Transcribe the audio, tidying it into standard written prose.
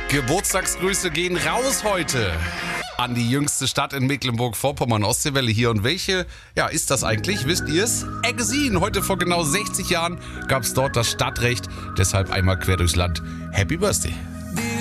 Geburtstagsgrüße gehen raus heute an die jüngste Stadt in Mecklenburg-Vorpommern, Ostseewelle hier. Und welche, ist das eigentlich? Wisst ihr es? Eggesin. Heute vor genau 60 Jahren gab es dort das Stadtrecht. Deshalb einmal quer durchs Land. Happy Birthday.